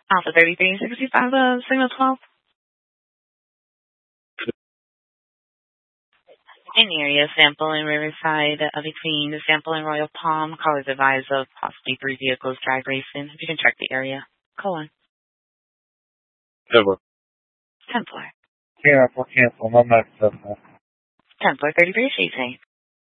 Alpha 3365, signal 12. In the area, Sample and Riverside, between the Sample and Royal Palm, callers advise of possibly 3 vehicles drag racing. If you can check the area. Call on. Silver. 10-4. Cancel, no matter. 10-4, 33,